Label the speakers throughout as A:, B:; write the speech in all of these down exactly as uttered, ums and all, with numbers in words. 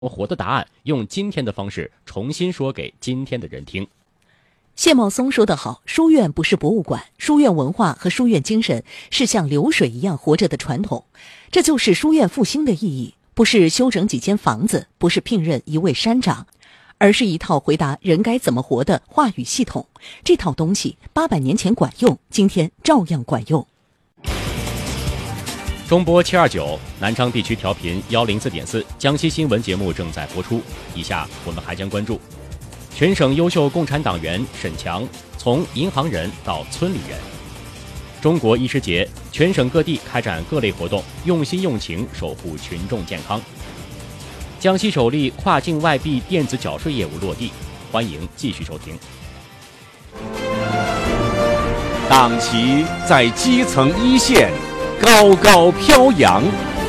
A: 活的答案，用今天的方式重新说给今天的人听。
B: 谢茂松说得好，书院不是博物馆，书院文化和书院精神是像流水一样活着的传统，这就是书院复兴的意义，不是修整几间房子，不是聘任一位山长，而是一套回答人该怎么活的话语系统。这套东西八百年前管用，今天照样管用。
A: 中波七二九，南昌地区调频幺零四点四，江西新闻节目正在播出。以下我们还将关注全省优秀共产党员沈强，从银行人到村里人。中国医师节，全省各地开展各类活动，用心用情守护群众健康。江西首例跨境外币电子缴税业务落地，欢迎继续收听。
C: 党旗在基层一线高高飘扬。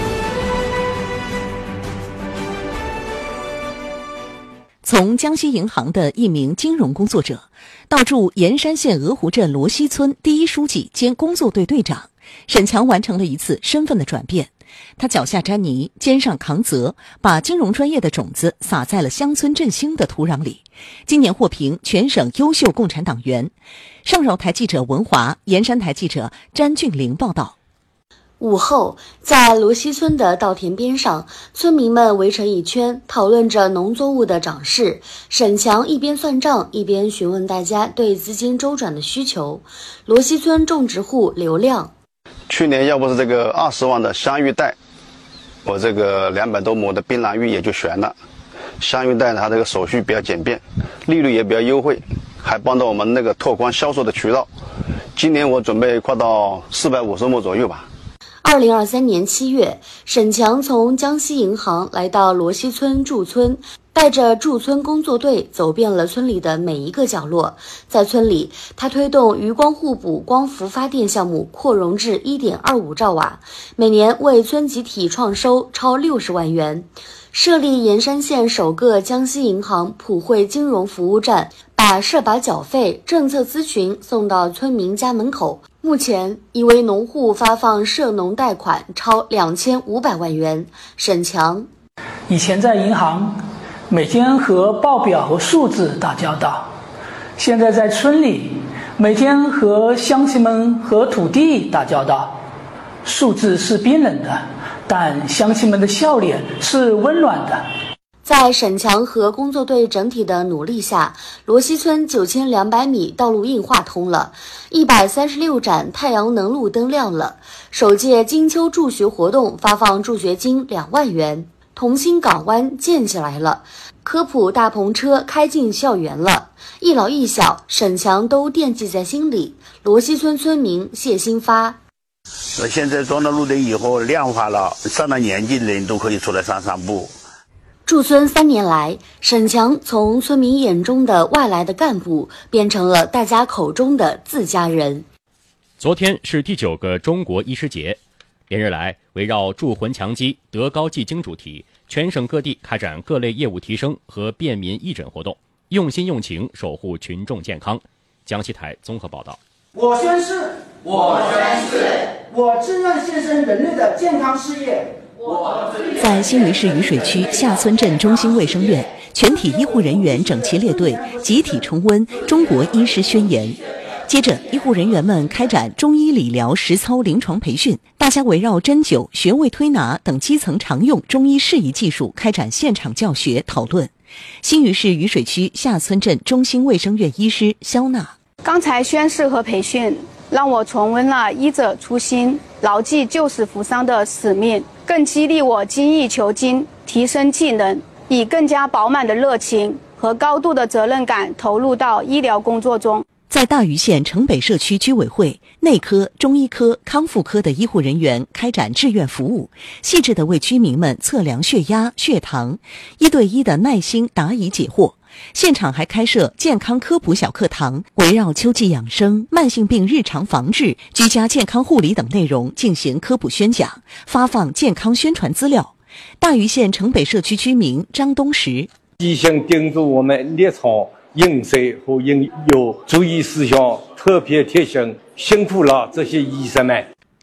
B: 从江西银行的一名金融工作者，到驻盐山县鹅湖镇罗溪村第一书记兼工作队队长，沈强完成了一次身份的转变。他脚下沾泥，肩上扛责，把金融专业的种子撒在了乡村振兴的土壤里。今年获评全省优秀共产党员。上饶台记者文华，盐山台记者詹俊玲报道。
D: 午后，在罗溪村的稻田边上，村民们围成一圈，讨论着农作物的长势。沈强一边算账，一边询问大家对资金周转的需求。罗溪村种植户刘亮，
E: 去年要不是这个二十万的香芋贷，我这个两百多亩的槟榔芋也就悬了。香芋贷它这个手续比较简便，利率也比较优惠，还帮到我们那个拓宽销售的渠道。今年我准备扩到四百五十亩左右吧。
D: 二零二三年七月，沈强从江西银行来到罗溪村驻村，带着驻村工作队走遍了村里的每一个角落。在村里，他推动余光互补光伏发电项目扩容至 一点二五兆瓦，每年为村集体创收超六十万元。设立盐山县首个江西银行普惠金融服务站，把社保缴费、政策咨询送到村民家门口。目前已为农户发放涉农贷款超两千五百万元。沈强，
F: 以前在银行每天和报表和数字打交道，现在在村里每天和乡亲们和土地打交道。数字是冰冷的，但乡亲们的笑脸是温暖的。
D: 在沈强和工作队整体的努力下，罗溪村九千两百米道路硬化通了，一百三十六盏太阳能路灯亮了。首届金秋助学活动发放助学金两万元。同心港湾建起来了，科普大篷车开进校园了。一老一小，沈强都惦记在心里。罗溪村村民谢新发，
G: 现在装了路灯以后亮化了，上了年纪的人都可以出来散散步。
D: 驻村三年来，沈强从村民眼中的外来的干部，变成了大家口中的自家人。
A: 昨天是第九个中国医师节，连日来围绕筑魂强基、德高继精主题，全省各地开展各类业务提升和便民义诊活动，用心用情守护群众健康。江西台综合报道。
H: 我宣誓，我宣誓，我自愿献身人类的健康事业。
B: 在新余市渝水区下村镇中心卫生院，全体医护人员整齐列队，集体重温中国医师宣言。接着，医护人员们开展中医理疗实操临床培训，大家围绕针灸、穴位推拿等基层常用中医适宜技术开展现场教学讨论。新余市渝水区下村镇中心卫生院医师肖娜，
I: 刚才宣誓和培训让我重温了医者初心，牢记救死扶伤的使命，更激励我精益求精，提升技能，以更加饱满的热情和高度的责任感投入到医疗工作中。
B: 在大余县城北社区居委会，内科、中医科、康复科的医护人员开展志愿服务，细致地为居民们测量血压、血糖，一对一的耐心答疑解惑。现场还开设健康科普小课堂，围绕秋季养生、慢性病日常防治、居家健康护理等内容进行科普宣讲，发放健康宣传资料。大余县城北社区居民张东石，
J: 提醒叮嘱我们日常饮食和应有注意事项，特别提醒辛苦了这些医生们。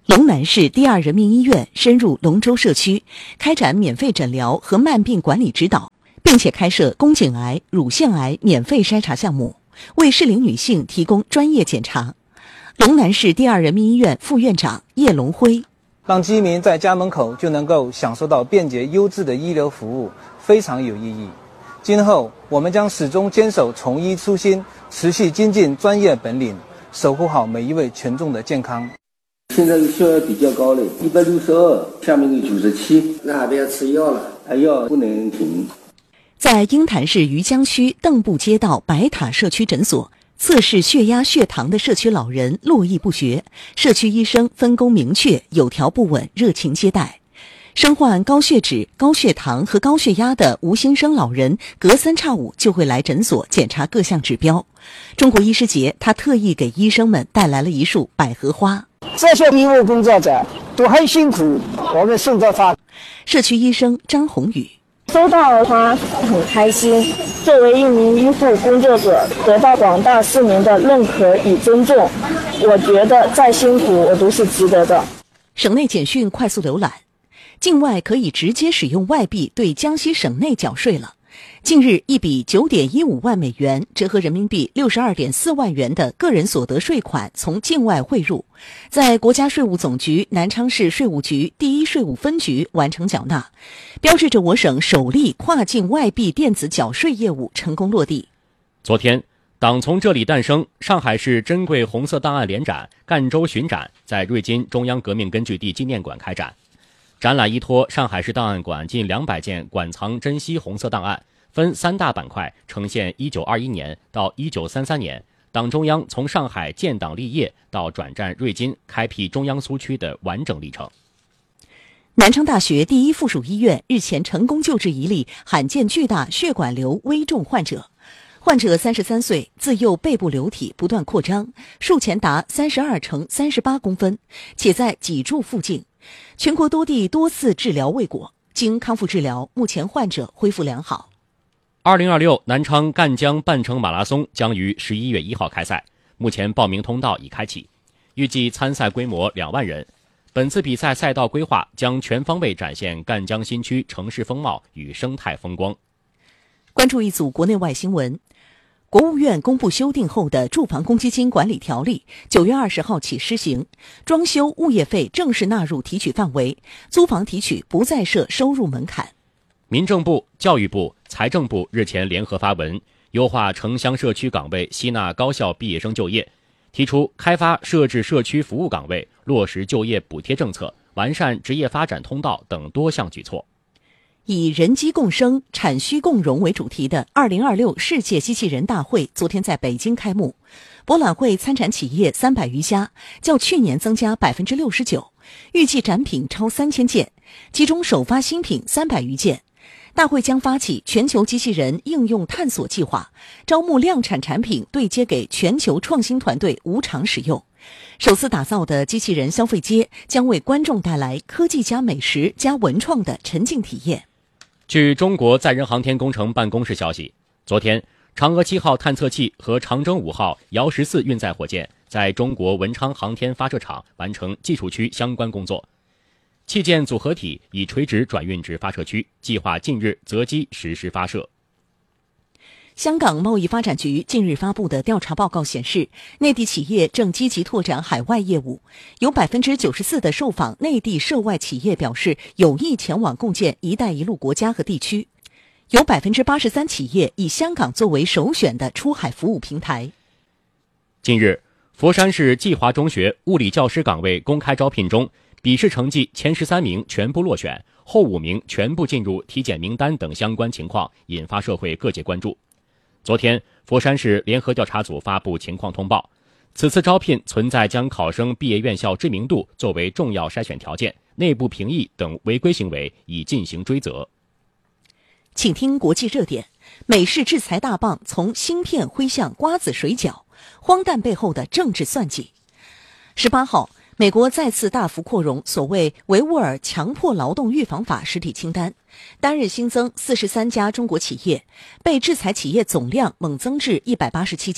B: 龙南市第二人民医院深入龙州社区，开展免费诊疗和慢病管理指导，并且开设宫颈癌、乳腺癌免费筛查项目，为适龄女性提供专业检查。龙南市第二人民医院副院长叶龙辉：
K: 让居民在家门口就能够享受到便捷优质的医疗服务，非常有意义。今后我们将始终坚守从医初心，持续精进专业本领，守护好每一位群众的健康。
L: 现在血压比较高了，一百六十二，下面有九十七，那还不要吃药了，还药不能停。
B: 在鹰潭市余江区邓埠街道白塔社区诊所，测试血压、血糖的社区老人络绎不绝，社区医生分工明确，有条不紊，热情接待。身患高血脂、高血糖和高血压的吴先生老人，隔三差五就会来诊所检查各项指标。中国医师节，他特意给医生们带来了一束百合花。
M: 这些医务工作者都很辛苦，我们送到他。
B: 社区医生张宏宇：
N: 收到他很开心，作为一名医护工作者，得到广大市民的认可与尊重，我觉得再辛苦我都是值得的。
B: 省内简讯快速浏览，境外可以直接使用外币对江西省内缴税了。近日，一笔 九点一五万美元，折合人民币 六十二点四万元的个人所得税款从境外汇入，在国家税务总局南昌市税务局第一税务分局完成缴纳，标志着我省首例跨境外币电子缴税业务成功落地。
A: 昨天，党从这里诞生上海市珍贵红色档案联展赣州巡展在瑞金中央革命根据地纪念馆开展。展览依托上海市档案馆近两百件馆藏珍稀红色档案，分三大板块呈现一九二一年到一九三三年党中央从上海建党立业到转战瑞金开辟中央苏区的完整历程。
B: 南昌大学第一附属医院日前成功救治一例罕见巨大血管瘤危重患者。患者三十三岁，自幼背部瘤体不断扩张，术前达三十二乘三十八公分，且在脊柱附近。全国多地多次治疗未果，经康复治疗，目前患者恢复良好。
A: 二零二六南昌赣江半程马拉松将于十一月一号开赛，目前报名通道已开启，预计参赛规模两万人。本次比赛赛道规划将全方位展现赣江新区城市风貌与生态风光。
B: 关注一组国内外新闻。国务院公布修订后的住房公积金管理条例，九月二十号起施行，装修物业费正式纳入提取范围，租房提取不再设收入门槛。
A: 民政部、教育部、财政部日前联合发文，优化城乡社区岗位吸纳高校毕业生就业，提出开发设置社区服务岗位、落实就业补贴政策、完善职业发展通道等多项举措。
B: 以人机共生、产需共融为主题的二零二六世界机器人大会昨天在北京开幕。博览会参展企业三百余家，较去年增加百分之六十九，预计展品超三千件，其中首发新品三百余件。大会将发起全球机器人应用探索计划，招募量产产品对接给全球创新团队无偿使用。首次打造的机器人消费街将为观众带来科技加美食加文创的沉浸体验。
A: 据中国载人航天工程办公室消息，昨天嫦娥七号探测器和长征五号遥十四运载火箭在中国文昌航天发射场完成技术区相关工作，器件组合体已垂直转运至发射区，计划近日择机实施发射。
B: 香港贸易发展局近日发布的调查报告显示，内地企业正积极拓展海外业务，有 百分之九十四 的受访内地涉外企业表示有意前往共建“一带一路”国家和地区，有 百分之八十三 企业以香港作为首选的出海服务平台。
A: 近日，佛山市济华中学物理教师岗位公开招聘中，笔试成绩前十三名全部落选，后五名全部进入体检名单等相关情况引发社会各界关注。昨天，佛山市联合调查组发布情况通报，此次招聘存在将考生毕业院校知名度作为重要筛选条件、内部评议等违规行为，已进行追责。
B: 请听国际热点：美式制裁大棒从芯片挥向瓜子水饺，荒诞背后的政治算计。十八号，美国再次大幅扩容所谓维吾尔强迫劳动预防法实体清单，单日新增四十三家中国企业，被制裁企业总量猛增至一百八十七家。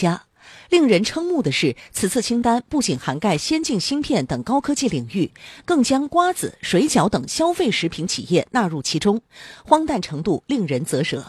B: 令人瞠目的是，此次清单不仅涵盖先进芯片等高科技领域，更将瓜子、水饺等消费食品企业纳入其中，荒诞程度令人啧舌。